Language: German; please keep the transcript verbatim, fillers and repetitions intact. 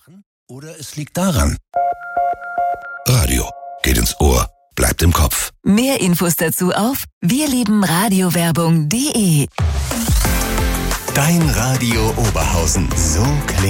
machen? Oder es liegt daran. Radio geht ins Ohr, bleibt im Kopf. Mehr Infos dazu auf wirliebenradiowerbung punkt de. Dein Radio Oberhausen. So klingt